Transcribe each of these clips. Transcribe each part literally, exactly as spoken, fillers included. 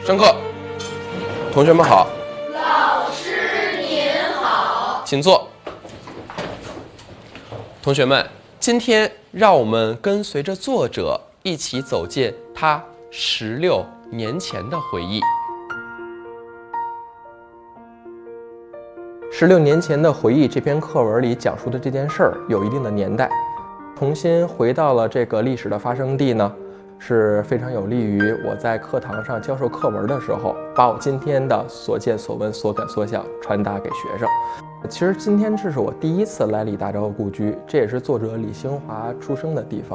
上课，同学们好。 老师您好， 请坐。同学们，今天让我们跟随着作者一起走进他十六年前的回忆。十六年前的回忆这篇课文里讲述的这件事儿有一定的年代，重新回到了这个历史的发生地呢，是非常有利于我在课堂上教授课文的时候，把我今天的所见所闻所感所想传达给学生。其实今天这是我第一次来李大钊故居，这也是作者李兴华出生的地方。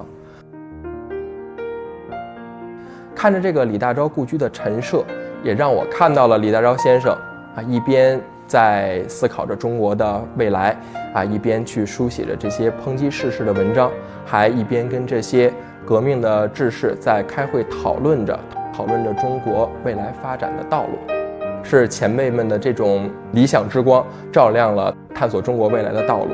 看着这个李大钊故居的陈设，也让我看到了李大钊先生啊，一边在思考着中国的未来啊，一边去书写着这些抨击世事的文章，还一边跟这些革命的志士在开会讨论着讨论着中国未来发展的道路。是前辈们的这种理想之光照亮了探索中国未来的道路。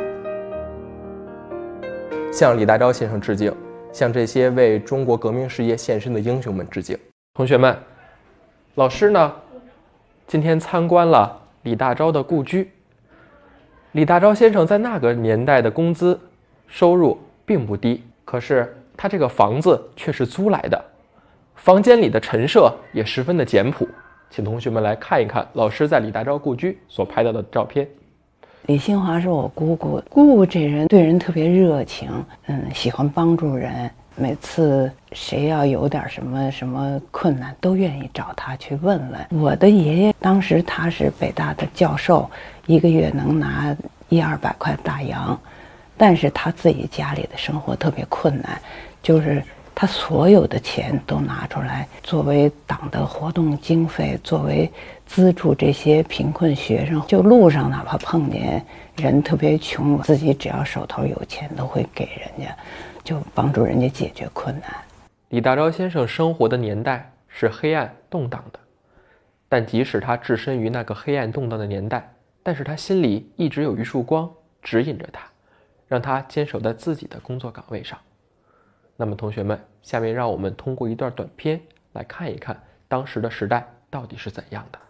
向李大钊先生致敬，向这些为中国革命事业献身的英雄们致敬。同学们，老师呢今天参观了李大钊的故居。李大钊先生在那个年代的工资收入并不低，可是他这个房子却是租来的，房间里的陈设也十分的简朴。请同学们来看一看老师在李大钊故居所拍到的照片。 李兴华是我姑姑，姑姑这人对人特别热情，嗯，喜欢帮助人。每次谁要有点什么什么困难，都愿意找他去问问。我的爷爷当时他是北大的教授，一个月能拿一二百块大洋，但是他自己家里的生活特别困难，就是他所有的钱都拿出来作为党的活动经费，作为资助这些贫困学生。就路上哪怕碰见人特别穷，自己只要手头有钱都会给人家，就帮助人家解决困难。 李大钊先生生活的年代是黑暗动荡的，但即使他置身于那个黑暗动荡的年代，但是他心里一直有一束光指引着他，让他坚守在自己的工作岗位上。那么同学们，下面让我们通过一段短片来看一看当时的时代到底是怎样的。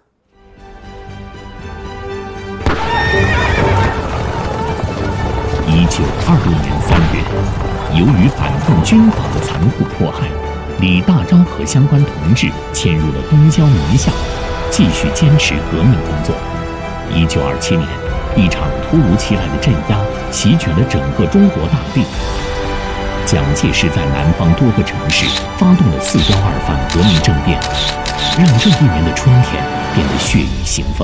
一九二六年三月，由于反动军阀的残酷迫害，李大钊和相关同志迁入了东郊民巷，继续坚持革命工作。一九二七年，一场突如其来的镇压席卷了整个中国大地。蒋介石在南方多个城市发动了四幺二反革命政变，让这一年的春天变得血雨腥风。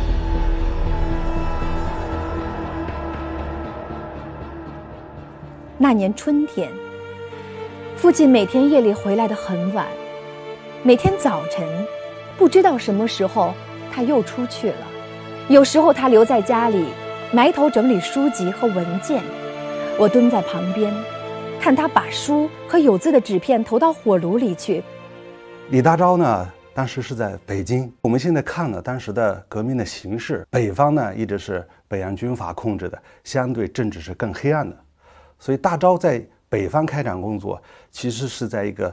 那年春天，父亲每天夜里回来得很晚，每天早晨不知道什么时候他又出去了，有时候他留在家里埋头整理书籍和文件，我蹲在旁边看他把书和有字的纸片投到火炉里去。 李大钊呢，当时是在北京。我们现在看了当时的革命的形势，北方呢一直是北洋军阀控制的，相对政治是更黑暗的。所以大钊在北方开展工作，其实是在一个